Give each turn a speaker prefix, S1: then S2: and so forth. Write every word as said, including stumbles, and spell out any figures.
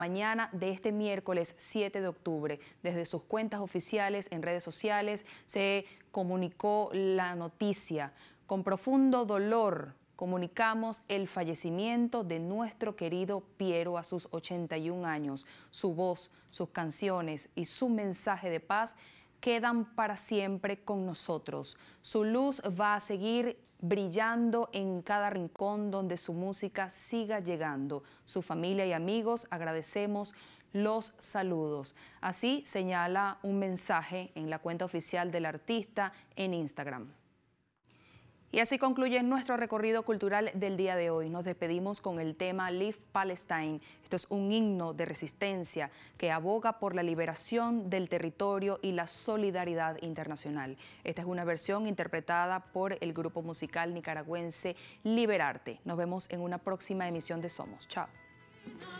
S1: mañana de este miércoles siete de octubre. Desde sus cuentas oficiales en redes sociales se comunicó la noticia. Con profundo dolor comunicamos el fallecimiento de nuestro querido Piero a sus ochenta y un años. Su voz, sus canciones y su mensaje de paz quedan para siempre con nosotros. Su luz va a seguir brillando en cada rincón donde su música siga llegando. Su familia y amigos agradecemos los saludos. Así señala un mensaje en la cuenta oficial del artista en Instagram. Y así concluye nuestro recorrido cultural del día de hoy. Nos despedimos con el tema Live Palestine. Esto es un himno de resistencia que aboga por la liberación del territorio y la solidaridad internacional. Esta es una versión interpretada por el grupo musical nicaragüense Liberarte. Nos vemos en una próxima emisión de Somos. Chao.